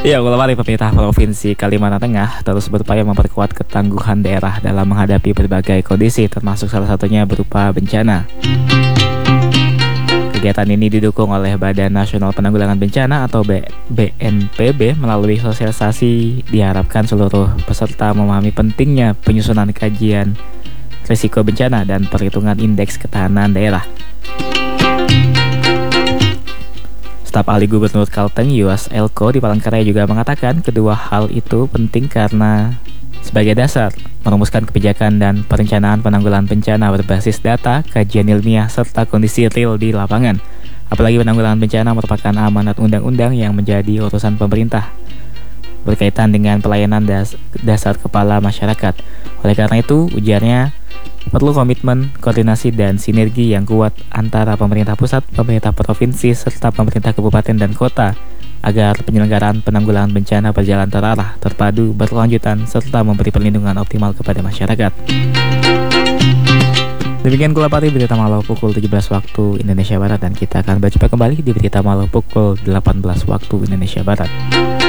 Ya, ulama pemerintah Provinsi Kalimantan Tengah terus berupaya memperkuat ketangguhan daerah dalam menghadapi berbagai kondisi, termasuk salah satunya berupa bencana. Kegiatan ini didukung oleh Badan Nasional Penanggulangan Bencana atau BNPB. Melalui sosialisasi, diharapkan seluruh peserta memahami pentingnya penyusunan kajian risiko bencana dan perhitungan indeks ketahanan daerah. Staf ahli Gubernur Kalteng Yuas Elko di Palangkaraya juga mengatakan kedua hal itu penting karena sebagai dasar merumuskan kebijakan dan perencanaan penanggulangan bencana berbasis data, kajian ilmiah, serta kondisi real di lapangan. Apalagi penanggulangan bencana merupakan amanat undang-undang yang menjadi urusan pemerintah berkaitan dengan pelayanan dasar kepala masyarakat. Oleh karena itu, ujarnya, perlu komitmen, koordinasi, dan sinergi yang kuat antara pemerintah pusat, pemerintah provinsi, serta pemerintah kabupaten dan kota agar penyelenggaraan penanggulangan bencana berjalan terarah, terpadu, berkelanjutan, serta memberi perlindungan optimal kepada masyarakat. Demikian Kulapati Berita Malau pukul 17 waktu Indonesia Barat, dan kita akan berjumpa kembali di Berita Malau pukul 18 waktu Indonesia Barat.